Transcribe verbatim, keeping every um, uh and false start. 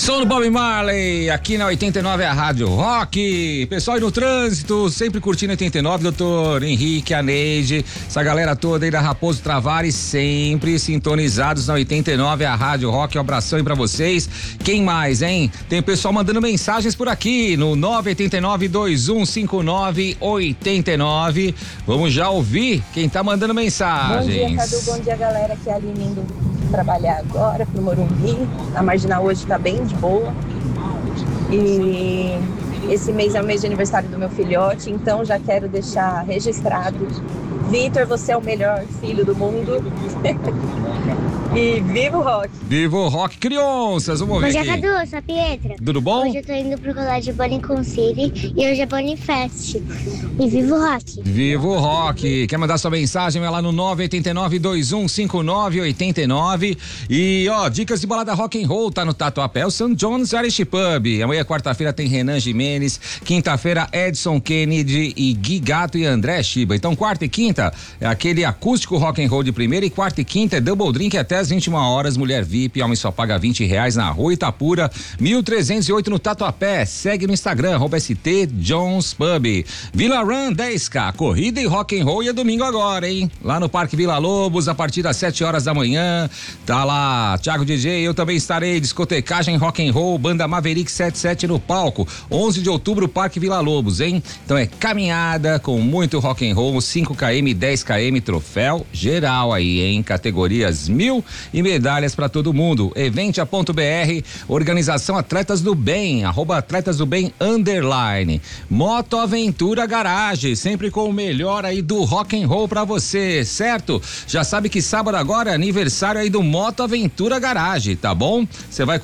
Som do Bob Marley, aqui na oitenta e nove é a Rádio Rock. Pessoal aí no trânsito, sempre curtindo oitenta e nove, doutor Henrique, a Neide, essa galera toda aí da Raposo Travares, sempre sintonizados na oitenta e nove, é a Rádio Rock. Um abração aí pra vocês. Quem mais, hein? Tem o pessoal mandando mensagens por aqui no nove oito nove, dois um cinco nove, oito nove. Vamos já ouvir quem tá mandando mensagens. Bom dia, Cadu, bom dia, galera, que é a Aline indo trabalhar agora pro Morumbi. A Marginal hoje tá bem de boa. E esse mês é o mês de aniversário do meu filhote, então já quero deixar registrado. Vitor, você é o melhor filho do mundo. E viva o rock! Viva o rock, crianças! Vamos ver aqui. Bom dia, Cadu, sou a Pietra. Tudo bom? Hoje eu tô indo pro colégio Bonnie Concili e hoje é Bonnie Fest. E viva o rock! Viva o rock! Quer mandar sua mensagem? Vai lá no nove oito nove, dois um cinco nove, oito nove. E ó, dicas de balada rock and roll, tá no Tatuapé, o Saint John's Irish Pub. Amanhã, quarta-feira, tem Renan Jimenez. Quinta-feira, Edson Kennedy e Gui Gato e André Shiba. Então, quarta e quinta é aquele acústico rock and roll de primeira, e quarta e quinta é double drink até às vinte e uma horas, mulher V I P, homem só paga vinte reais na Rua Itapura, mil trezentos e oito no Tatuapé. Segue no Instagram, arroba S T Jones Pub. Vila Run dez K, corrida e rock and roll, e é domingo agora, hein? Lá no Parque Vila Lobos, a partir das sete horas da manhã. Tá lá, Thiago D J, eu também estarei, discotecagem rock and roll, banda Maverick setenta e sete no palco, onze de outubro, Parque Vila Lobos, hein? Então é caminhada com muito rock and roll, cinco quilômetros, dez quilômetros, troféu geral aí, hein? Categorias mil e medalhas para todo mundo. Eventia ponto B R, organização Atletas do Bem, arroba Atletas do Bem underline. Moto Aventura Garage, sempre com o melhor aí do rock and roll para você, certo? Já sabe que sábado agora é aniversário aí do Moto Aventura Garage, tá bom? Você vai